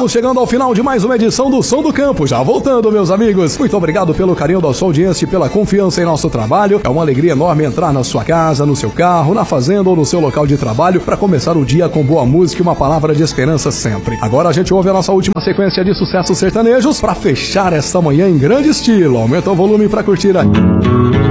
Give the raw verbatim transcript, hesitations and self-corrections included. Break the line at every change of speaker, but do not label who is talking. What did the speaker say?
Estamos chegando ao final de mais uma edição do Som do Campo. Já voltando, meus amigos. Muito obrigado pelo carinho da sua audiência e pela confiança em nosso trabalho. É uma alegria enorme entrar na sua casa, no seu carro, na fazenda ou no seu local de trabalho para começar o dia com boa música e uma palavra de esperança sempre. Agora a gente ouve a nossa última sequência de sucessos sertanejos para fechar esta manhã em grande estilo. Aumenta o volume para curtir aí.